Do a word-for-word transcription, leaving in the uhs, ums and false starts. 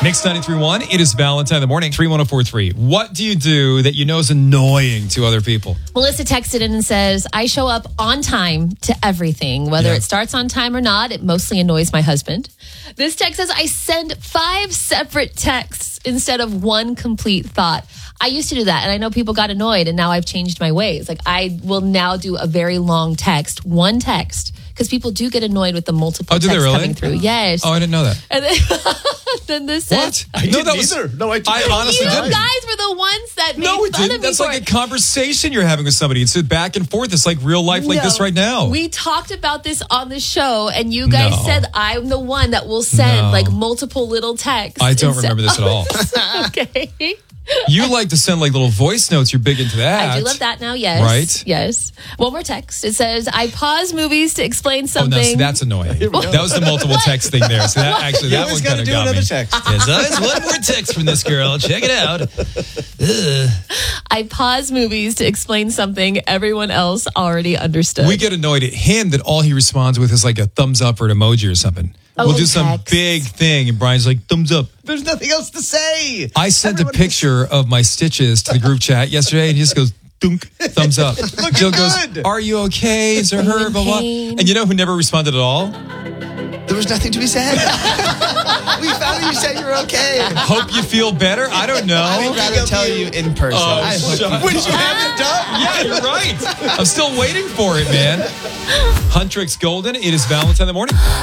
Mix ninety-three point one, it is Valentine in the morning, three one zero four three. What do you do that you know is annoying to other people? Melissa texted in and says, I show up on time to everything. Whether Yeah. it starts on time or not, it mostly annoys my husband. This text says, I send five separate texts instead of one complete thought. I used to do that, and I know people got annoyed, and now I've changed my ways. Like, I will now do a very long text, one text, because people do get annoyed with the multiple Oh, do they texts really? coming through. Yes. Oh, I didn't know that. And then, then this says, What? I didn't either. No, I, I honestly you didn't. guys were the ones that made No, it fun didn't. of me That's for like a it. conversation you're having with somebody. It's back and forth. It's like real life like No. this right now. We talked about this on the show, and you guys No. said I'm the one that will send No. like multiple little texts. I don't instead- remember this at all. Okay. You like to send like little voice notes. You're big into that. I do love that now, yes. Right? Yes. One more text. It says, I pause movies to explain Oh, something. no, see, that's annoying. we go. That was the multiple text thing there. So that actually, You that always one kind gotta of do got another me. text. Yes, there's one more text from this girl. Check it out. Ugh. I pause movies to explain something everyone else already understood. We get annoyed at him that all he responds with is like a thumbs up or an emoji or something. Oh, we'll do some text. big thing, and Brian's like, thumbs up. There's nothing else to say. I sent Everyone a picture of my stitches to the group chat yesterday, and he just goes, dunk, thumbs up. Jill goes, good. are you okay? Is there Are you hurt? in Blah, blah. pain? And you know who never responded at all? There was nothing to be said. We found you said you're okay. Hope you feel better? I don't know. I'd rather tell you in person. Oh, I hope shut you- Which you haven't done. Yeah, you're right. I'm still waiting for it, man. Huntrix Golden, it is Valentine in the morning.